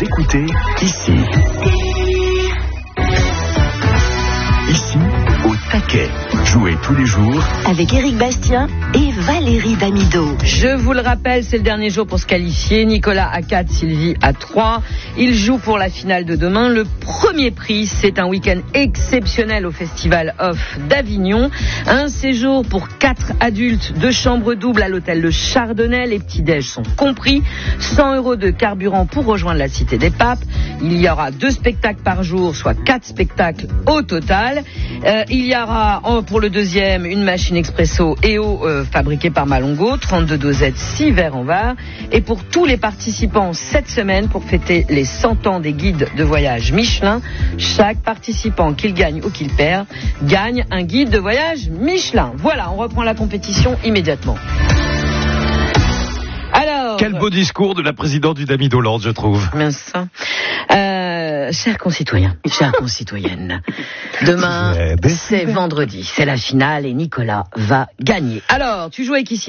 Vous écoutez ici. Ici, au taquet. Jouez tous les jours avec Éric Bastien et Valérie Damido. Je vous le rappelle, c'est le dernier jour pour se qualifier. Nicolas à 4, Sylvie à 3. Ils jouent pour la finale de demain. Le premier prix, c'est un week-end exceptionnel au Festival Off d'Avignon. Un séjour pour 4 adultes, 2 chambres doubles à l'hôtel Le Chardonnay. Les petits-déj sont compris. 100 € de carburant pour rejoindre la Cité des Papes. Il y aura 2 spectacles par jour, soit 4 spectacles au total. Il y aura pour le deuxième une machine expresso EO fabriquée par Malongo, 32 dosettes, 6 verres en verre. Et pour tous les participants cette semaine, pour fêter les 100 ans des guides de voyage Michelin, chaque participant, qu'il gagne ou qu'il perd, gagne un guide de voyage Michelin. Voilà, on reprend la compétition immédiatement. Alors, quel beau discours de la présidente du Damido Land, je trouve. Mince. Chers concitoyens, chères concitoyennes, demain, c'est vendredi, c'est la finale et Nicolas va gagner. Alors, tu joues avec ici.